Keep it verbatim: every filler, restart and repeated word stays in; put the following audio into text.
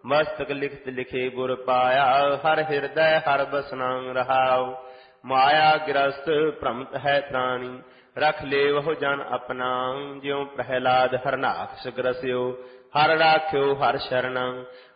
ਮਸਤਕ ਲਿਖਤ ਲਿਖੇ ਗੁਰ ਪਾਇਆ, ਹਰ ਹਿਰਦੈ ਹਰ ਬਸਨਾ ਰਹਾਉ। ਮਾਇਆ ਗਿਰਸਤ ਭ੍ਰਮਤ ਹੈ ਤ੍ਰਾਣੀ, ਰਖ ਲੇਵਹੁ ਜਨ ਆਪਣਾ। ਜਿਉ ਪ੍ਰਹਿਲਾਦ ਹਰਨਾਕਸ਼ ਗ੍ਰਸਿਓ, ਹਰ ਰਾਖਿਓ ਹਰ ਸ਼ਰਣੰ।